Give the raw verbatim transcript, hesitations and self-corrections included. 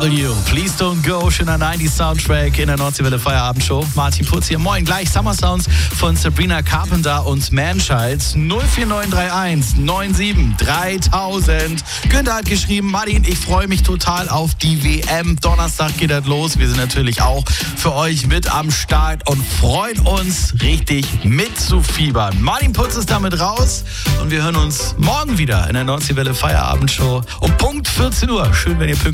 W, Please Don't Go, schöner neunziger Soundtrack in der Nordseewelle Feierabendshow. Martin Putz hier, moin, gleich Summer Sounds von Sabrina Carpenter und Manchild. null vier neun drei eins neun sieben dreitausend. Günther hat geschrieben, Martin, ich freue mich total auf die W M. Donnerstag geht das los. Wir sind natürlich auch für euch mit am Start und freuen uns richtig mitzufiebern. Martin Putz ist damit raus und wir hören uns morgen wieder in der Nordseewelle Feierabendshow um Punkt vierzehn Uhr. Schön, wenn ihr pünktlich